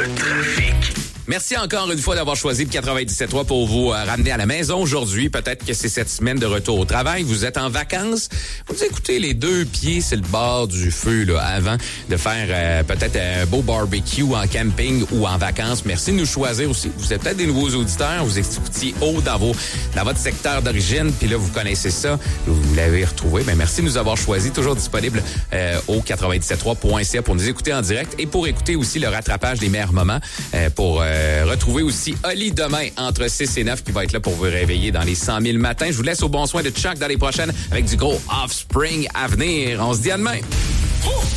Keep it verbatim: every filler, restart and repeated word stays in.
trafic. Merci encore une fois d'avoir choisi le quatre-vingt-dix-sept trois pour vous euh, ramener à la maison aujourd'hui. Peut-être que c'est cette semaine de retour au travail. Vous êtes en vacances. Vous écoutez les deux pieds sur le bord du feu là, avant de faire euh, peut-être un beau barbecue en camping ou en vacances. Merci de nous choisir aussi. Vous êtes peut-être des nouveaux auditeurs. Vous écoutiez haut dans, vos, dans votre secteur d'origine. Puis là, vous connaissez ça. Vous l'avez retrouvé. Ben, merci de nous avoir choisis. Toujours disponible euh, au quatre-vingt-dix-sept trois point c a pour nous écouter en direct et pour écouter aussi le rattrapage des meilleurs moments euh, pour... Euh, Euh, retrouvez aussi Oli demain entre six et neuf qui va être là pour vous réveiller dans les cent mille matins. Je vous laisse au bon soin de Chuck dans les prochaines avec du gros Offspring à venir. On se dit à demain. Oh!